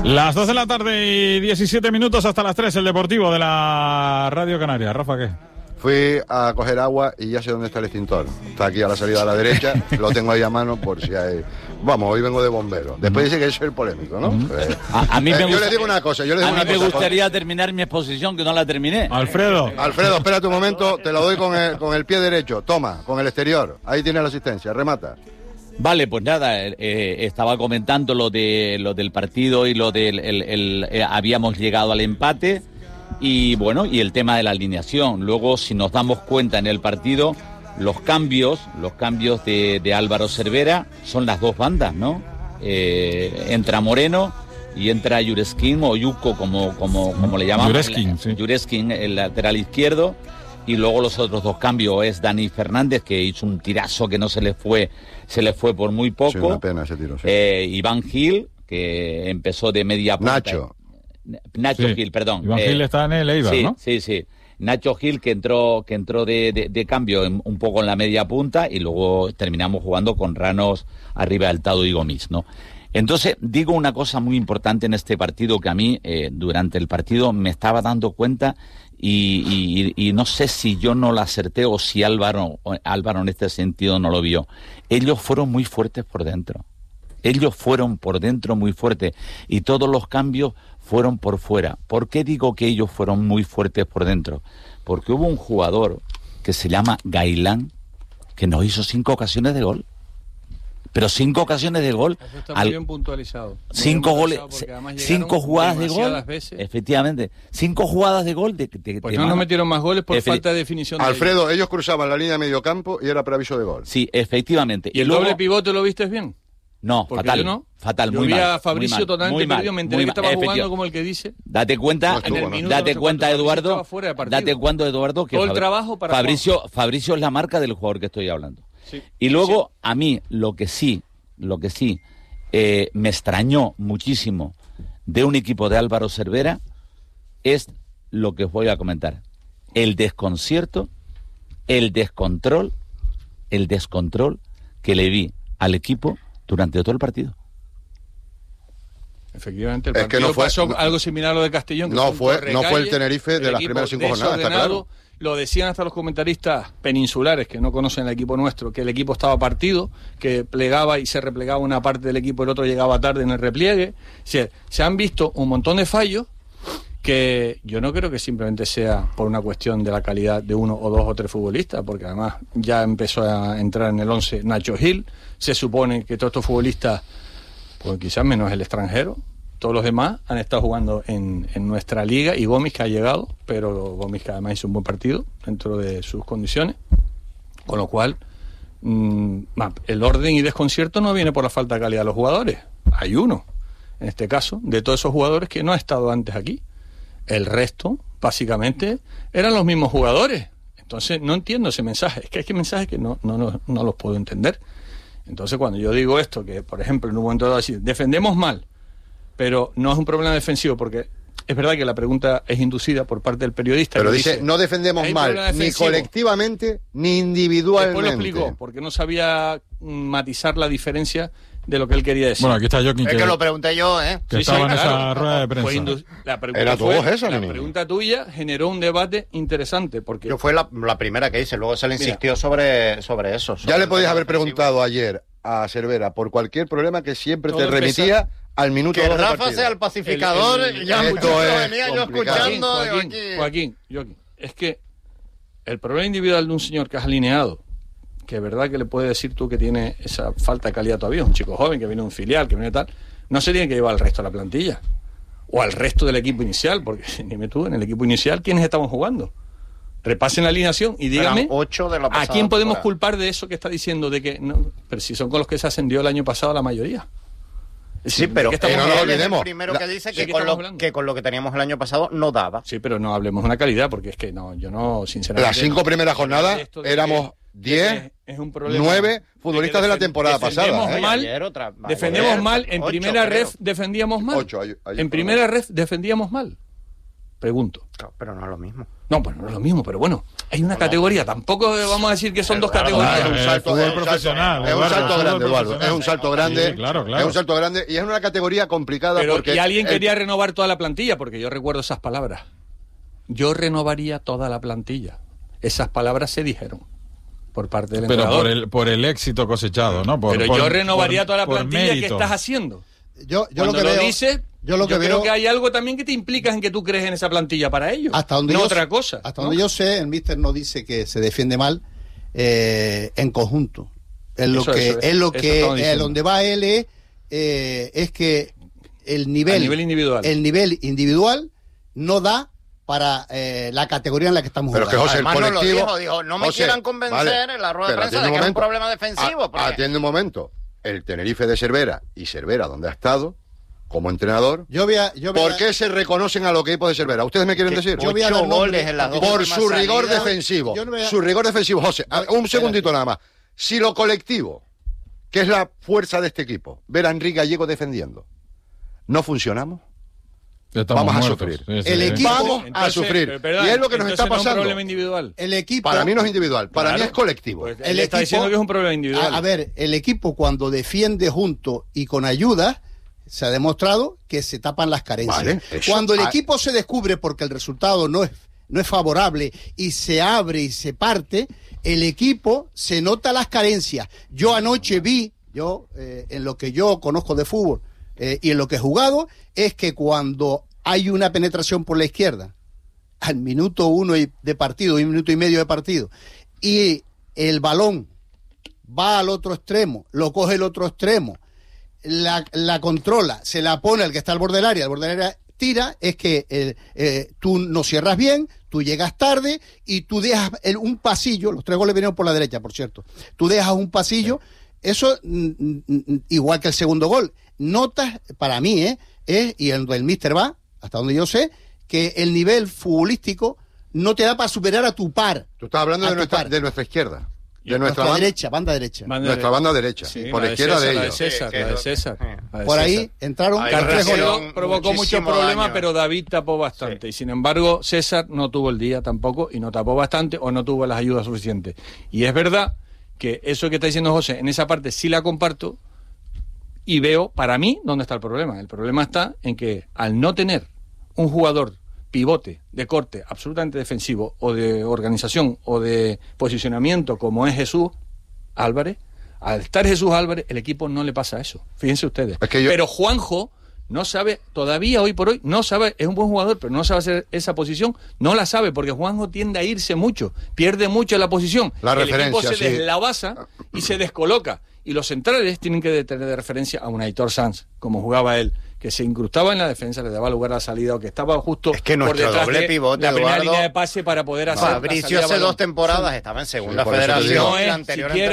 Las 2 de la tarde y 17 minutos hasta las 3, el Deportivo de la Radio Canaria. Rafa, ¿qué? Fui a coger agua y ya sé dónde está el extintor. Está aquí a la salida a la derecha, lo tengo ahí a mano por si hay... Vamos, hoy vengo de bombero. Después dice que es el polémico, ¿no? A mí yo le digo una cosa, me gustaría terminar mi exposición, que no la terminé. Alfredo, espérate un momento, te lo doy con el pie derecho. Toma, con el exterior. Ahí tienes la asistencia, remata. Vale, pues nada, estaba comentando lo del partido y lo del... habíamos llegado al empate y bueno, y el tema de la alineación. Luego, si nos damos cuenta en el partido, los cambios de Álvaro Cervera son las dos bandas, ¿no? Entra Moreno y entra Jureskin o Yuko, como le llamamos. Jureskin, sí. Jureskin, el lateral izquierdo. Y luego los otros dos cambios es Dani Fernández, que hizo un tirazo que no se le fue por muy poco. Sí, una pena ese tiro, sí. Iván Gil, que empezó de media punta. Nacho sí. Gil, perdón. Iván Gil está en el Eibar, sí, ¿no? Sí. Nacho Gil, que entró de cambio un poco en la media punta, y luego terminamos jugando con Ranos arriba del Tado y Gomis, ¿no? Entonces, digo una cosa muy importante en este partido que a mí, durante el partido, me estaba dando cuenta y no sé si yo no la acerté o si Álvaro en este sentido no lo vio. Ellos fueron muy fuertes por dentro. Ellos fueron por dentro muy fuertes y todos los cambios fueron por fuera. ¿Por qué digo que ellos fueron muy fuertes por dentro? Porque hubo un jugador que se llama Gailán que nos hizo 5 ocasiones de gol. Pero 5 ocasiones de gol. Eso está muy bien puntualizado. 5 goles, 5 jugadas de gol. Veces. Efectivamente, 5 jugadas de gol. Pues no nos metieron más goles por falta de definición. Alfredo, ellos cruzaban la línea de medio campo y era preaviso de gol. Sí, efectivamente. ¿Y el doble pivote lo viste bien? No, porque fatal. Yo no. Fatal, yo muy vi mal. A Fabricio totalmente perdido, me enteré que estaba jugando como el que dice. Date cuenta, Eduardo, date cuenta, Eduardo, que todo el trabajo para Fabricio es la marca del jugador que estoy hablando. Sí. Y luego, a mí, lo que sí me extrañó muchísimo de un equipo de Álvaro Cervera es lo que os voy a comentar. El desconcierto, el descontrol que le vi al equipo durante todo el partido. Efectivamente, el partido pasó algo similar a lo de Castellón. Que no fue el Tenerife de las primeras 5 jornadas, está claro. Lo decían hasta los comentaristas peninsulares que no conocen el equipo nuestro, que el equipo estaba partido, que plegaba y se replegaba una parte del equipo, el otro llegaba tarde en el repliegue. Se han visto un montón de fallos que yo no creo que simplemente sea por una cuestión de la calidad de uno o dos o tres futbolistas, porque además ya empezó a entrar en el 11 Nacho Gil. Se supone que todos estos futbolistas, pues quizás menos el extranjero, todos los demás han estado jugando en nuestra liga, y Gómez, que ha llegado, pero Gómez, que además hizo un buen partido dentro de sus condiciones, con lo cual el orden y desconcierto no viene por la falta de calidad de los jugadores. Hay uno, en este caso, de todos esos jugadores que no ha estado antes aquí. El resto, básicamente, eran los mismos jugadores. Entonces no entiendo ese mensaje. Es que hay mensajes que no los puedo entender. Entonces, cuando yo digo esto, que por ejemplo en un momento dado decir, defendemos mal, pero no es un problema defensivo, porque es verdad que la pregunta es inducida por parte del periodista. Pero dice, no defendemos mal, ni colectivamente, ni individualmente. Después lo explicó, porque no sabía matizar la diferencia de lo que él quería decir. Bueno, aquí está Joaquín. Es que lo pregunté yo, que estaba en esa rueda de prensa. La pregunta tuya generó un debate interesante, porque... Yo fue la primera que hice, luego se le insistió sobre eso. Ya le podías haber preguntado ayer a Cervera por cualquier problema, que siempre te remitía al minuto. Que Rafa sea el pacificador, ya mucho venía yo escuchando. Joaquín, es que el problema individual de un señor que has alineado, que es verdad que le puedes decir tú que tiene esa falta de calidad todavía, un chico joven que viene de un filial, que viene tal, no se tiene que llevar al resto de la plantilla o al resto del equipo inicial, porque dime tú, en el equipo inicial, ¿quiénes estamos jugando? Repasen la alineación y dígame a quién podemos culpar de eso que está diciendo, de que no, pero si son con los que se ascendió el año pasado la mayoría. Sí, pero no lo olvidemos. El primero que dice que con lo que teníamos el año pasado no daba. Sí, pero no hablemos de una calidad, porque es que yo no, sinceramente... Las 5 primeras jornadas éramos 10, 9 futbolistas de la temporada pasada. Defendemos mal, en primera ref defendíamos mal. En primera ref defendíamos mal. Pregunto. Claro, pero no es lo mismo. No, bueno, no es lo mismo, pero bueno, hay una categoría. Tampoco vamos a decir que son dos categorías. Es un salto profesional. Es un salto grande, Eduardo. profesional. Es un salto grande. Sí, claro. Es un salto grande y es una categoría complicada Pero porque... y alguien quería renovar toda la plantilla, porque yo recuerdo esas palabras. Yo renovaría toda la plantilla. Esas palabras se dijeron por parte del entrenador. Pero por el éxito cosechado, ¿no? Yo renovaría toda la por plantilla mérito. que estás haciendo. Yo Cuando lo que lo veo, dices, yo creo veo que hay algo también que te implicas en que tú crees en esa plantilla para ellos. hasta donde no yo, otra cosa. Hasta ¿no? donde yo sé, el míster no dice que se defiende mal en conjunto. Donde va él es que el nivel individual no da para la categoría en la que estamos Pero jugando. que José, el Además, colectivo... dijo, no me José, quieran convencer vale, en la rueda de pero prensa atiende de que es un momento. problema defensivo. porque- Atiende un momento. El Tenerife de Cervera y Cervera, donde ha estado, como entrenador... ¿Por qué se reconocen a los equipos de Cervera? ¿Ustedes me quieren decir? yo voy a dar 8 goles en las dos Por últimas su rigor salidas. defensivo. Yo no voy a- Su rigor defensivo. José, un segundito nada más. Si lo colectivo, que es la fuerza de este equipo, ver a Enrique Gallego defendiendo, ¿no funcionamos? Estamos Vamos a muertos. sufrir. El equipo- Vamos a sufrir. Perdón, y es lo que nos entonces está no es un pasando. problema individual. El equipo... Para mí no es individual, para Claro. mí es colectivo. Pues El él está equipo- diciendo que es un problema individual. A ver, el equipo cuando defiende junto y con ayuda, se ha demostrado que se tapan las carencias. Vale, eso. Cuando el equipo se descubre porque el resultado no es favorable y se abre y se parte, el equipo se nota las carencias. Yo anoche vi, en lo que yo conozco de fútbol y en lo que he jugado, es que cuando hay una penetración por la izquierda, al minuto 1 de partido, 1 minuto y medio de partido, y el balón va al otro extremo, lo coge el otro extremo, la controla, se la pone al que está al borde del área tira, es que tú no cierras bien, tú llegas tarde y tú dejas un pasillo, los 3 goles vinieron por la derecha, por cierto, tú dejas un pasillo, eso igual que el segundo gol, notas, para mí, y el míster va, hasta donde yo sé, que el nivel futbolístico no te da para superar a tu par. Tú estás hablando A de tu nuestra, par. de nuestra izquierda. De Nuestra nuestra derecha, banda derecha. nuestra banda derecha. Sí, por la izquierda César, de la de ellos. César, la de César. La de Por ahí César. entraron Ahí 3 goles. Carrasco Provocó muchos muchísimo problemas, daño. pero David tapó bastante. Y sin embargo, César no tuvo el día tampoco y no tapó bastante o no tuvo las ayudas suficientes. Y es verdad que eso que está diciendo José, en esa parte sí la comparto y veo, para mí, dónde está el problema. El problema está en que al no tener un jugador pivote de corte absolutamente defensivo o de organización o de posicionamiento como es Jesús Álvarez, al estar Jesús Álvarez, el equipo no le pasa eso. Fíjense ustedes. Es que Pero Juanjo no sabe, todavía hoy por hoy, no sabe, es un buen jugador, pero no sabe hacer esa posición, no la sabe, porque Juanjo tiende a irse mucho, pierde mucho la posición. La el referencia, equipo se sí. deslavasa y se descoloca. Y los centrales tienen que tener de referencia a un Aitor Sanz, como jugaba él, que se incrustaba en la defensa, le daba lugar a la salida, o que estaba justo Es que por nuestro detrás doble de pivote, la primera Eduardo, línea de pase para poder hacer la Fabricio salida hace balón. 2 temporadas estaba en segunda Sí, por eso te federación digo. No y la es anterior siquiera